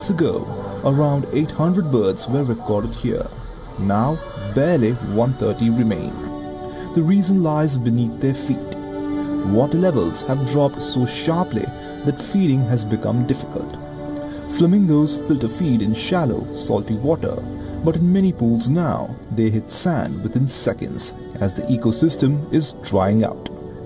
ago, around 800 birds were recorded here. Now, barely 130 remain. The reason lies beneath their feet. Water levels have dropped so sharply that feeding has become difficult. Flamingos filter feed in shallow, salty water, but in many pools now, they hit sand within seconds as the ecosystem is drying out.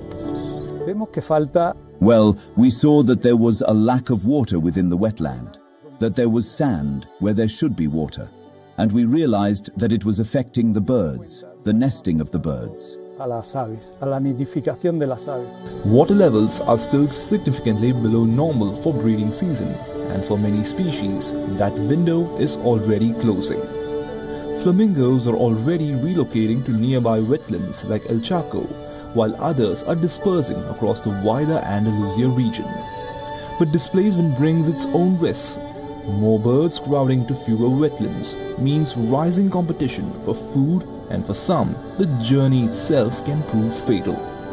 Well, we saw that there was a lack of water within the wetland, that there was sand where there should be water, and we realized that it was affecting the birds, the nesting of the birds. Water levels are still significantly below normal for breeding season, and for many species, that window is already closing. Flamingos are already relocating to nearby wetlands like El Chaco, while others are dispersing across the wider Andalusia region. But displacement brings its own risks. More birds crowding to fewer wetlands means rising competition for food, and for some, the journey itself can prove fatal.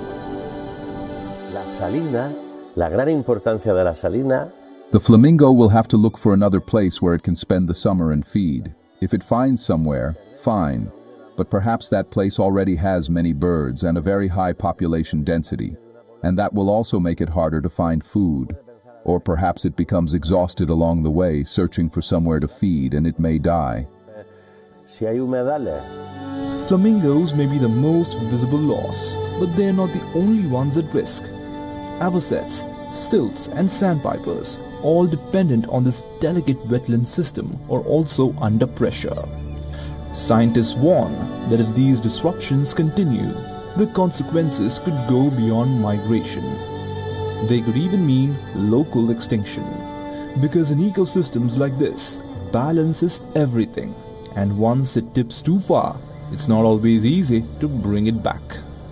The flamingo will have to look for another place where it can spend the summer and feed. If it finds somewhere, fine, but perhaps that place already has many birds and a very high population density, and that will also make it harder to find food. Or perhaps it becomes exhausted along the way, searching for somewhere to feed, and it may die. Flamingos may be the most visible loss, but they are not the only ones at risk. Avocets, stilts and sandpipers, all dependent on this delicate wetland system, are also under pressure. Scientists warn that if these disruptions continue, the consequences could go beyond migration. They could even mean local extinction. Because in ecosystems like this, balance is everything, and once it tips too far, it's not always easy to bring it back.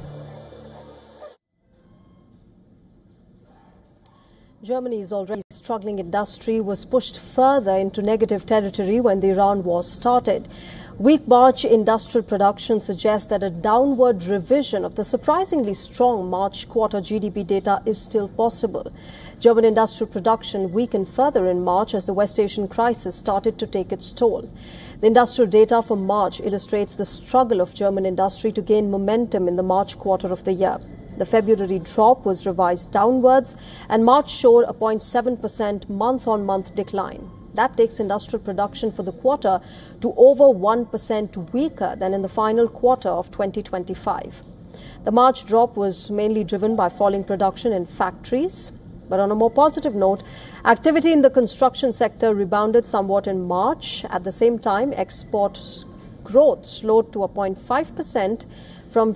Germany's already struggling industry was pushed further into negative territory when the Iran war started. Weak March industrial production suggests that a downward revision of the surprisingly strong March quarter GDP data is still possible. German industrial production weakened further in March as the West Asian crisis started to take its toll. The industrial data for March illustrates the struggle of German industry to gain momentum in the March quarter of the year. The February drop was revised downwards, and March showed a 0.7% month-on-month decline. That takes industrial production for the quarter to over 1% weaker than in the final quarter of 2025. The March drop was mainly driven by falling production in factories. But on a more positive note, activity in the construction sector rebounded somewhat in March. At the same time, exports growth slowed to a 0.5% from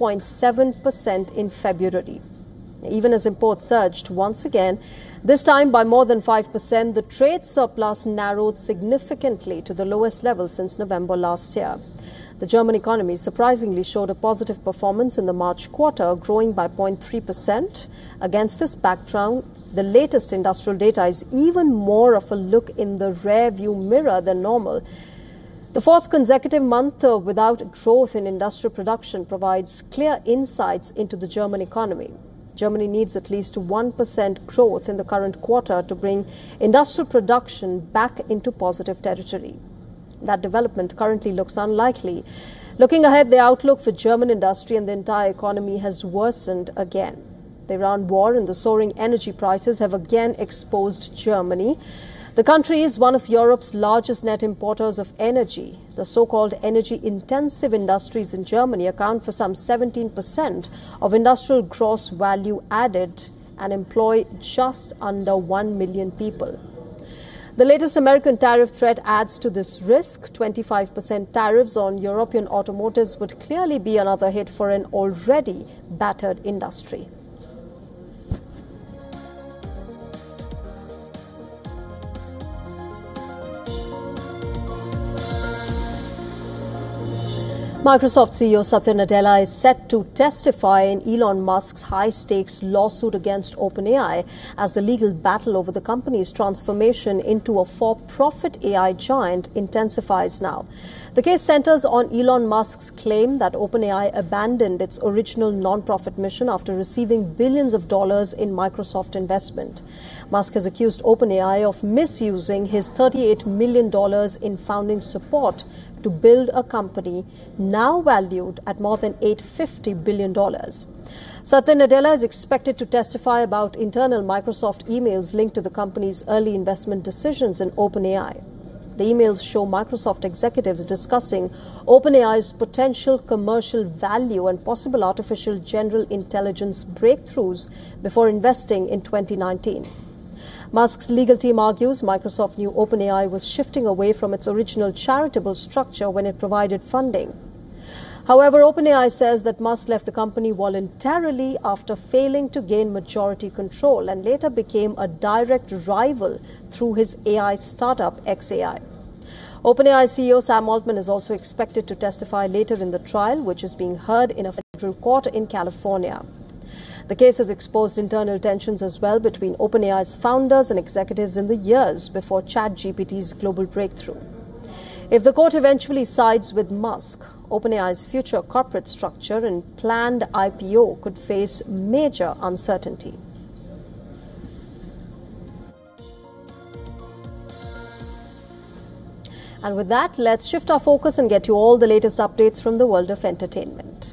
4.7% in February. Even as imports surged once again, this time by more than 5%, the trade surplus narrowed significantly to the lowest level since November last year. The German economy surprisingly showed a positive performance in the March quarter, growing by 0.3%. Against this background, the latest industrial data is even more of a look in the rear-view mirror than normal. The fourth consecutive month without growth in industrial production provides clear insights into the German economy. Germany needs at least 1% growth in the current quarter to bring industrial production back into positive territory. That development currently looks unlikely. Looking ahead, the outlook for German industry and the entire economy has worsened again. The Iran war and the soaring energy prices have again exposed Germany. The country is one of Europe's largest net importers of energy. The so-called energy-intensive industries in Germany account for some 17% of industrial gross value added and employ just under 1 million people. The latest American tariff threat adds to this risk. 25% tariffs on European automotives would clearly be another hit for an already battered industry. Microsoft CEO Satya Nadella is set to testify in Elon Musk's high-stakes lawsuit against OpenAI as the legal battle over the company's transformation into a for-profit AI giant intensifies now. The case centers on Elon Musk's claim that OpenAI abandoned its original non-profit mission after receiving billions of dollars in Microsoft investment. Musk has accused OpenAI of misusing his $38 million in founding support to build a company now valued at more than $850 billion. Satya Nadella is expected to testify about internal Microsoft emails linked to the company's early investment decisions in OpenAI. The emails show Microsoft executives discussing OpenAI's potential commercial value and possible artificial general intelligence breakthroughs before investing in 2019. Musk's legal team argues Microsoft knew OpenAI was shifting away from its original charitable structure when it provided funding. However, OpenAI says that Musk left the company voluntarily after failing to gain majority control and later became a direct rival through his AI startup xAI. OpenAI CEO Sam Altman is also expected to testify later in the trial, which is being heard in a federal court in California. The case has exposed internal tensions as well between OpenAI's founders and executives in the years before ChatGPT's global breakthrough. If the court eventually sides with Musk, OpenAI's future corporate structure and planned IPO could face major uncertainty. And with that, let's shift our focus and get you all the latest updates from the world of entertainment.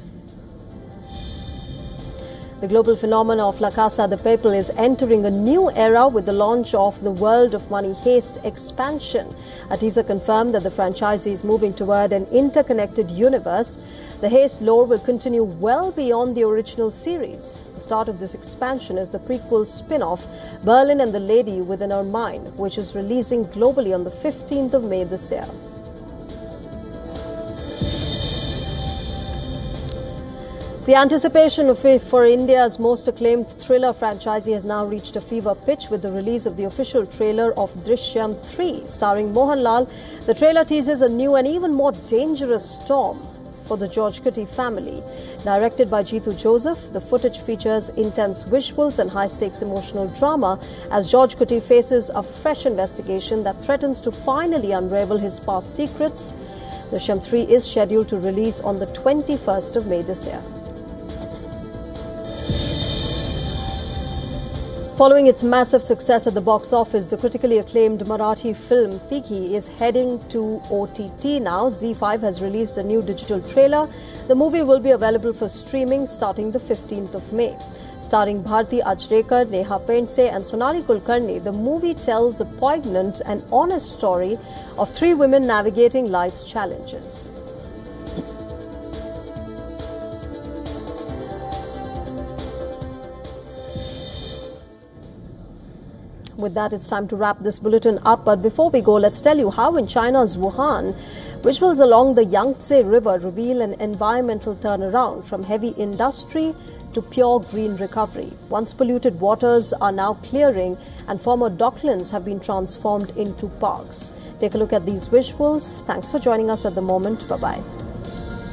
The global phenomenon of La Casa de Papel is entering a new era with the launch of the World of Money Heist expansion. A teaser confirmed that the franchisee is moving toward an interconnected universe. The Heist lore will continue well beyond the original series. The start of this expansion is the prequel spin-off Berlin and the Lady Within Our Mind, which is releasing globally on the 15th of May this year. The anticipation for India's most acclaimed thriller franchisee has now reached a fever pitch with the release of the official trailer of Drishyam 3. Starring Mohanlal, the trailer teases a new and even more dangerous storm for the George Kutty family. Directed by Jeetu Joseph, the footage features intense visuals and high-stakes emotional drama as George Kutty faces a fresh investigation that threatens to finally unravel his past secrets. Drishyam 3 is scheduled to release on the 21st of May this year. Following its massive success at the box office, the critically acclaimed Marathi film Tikhi is heading to OTT now. ZEE5 has released a new digital trailer. The movie will be available for streaming starting the 15th of May. Starring Bharti Ajrekar, Neha Pendse and Sonali Kulkarni, the movie tells a poignant and honest story of three women navigating life's challenges. With that, it's time to wrap this bulletin up. But before we go, let's tell you how in China's Wuhan, visuals along the Yangtze River reveal an environmental turnaround from heavy industry to pure green recovery. Once polluted waters are now clearing and former docklands have been transformed into parks. Take a look at these visuals. Thanks for joining us at the moment. Bye-bye.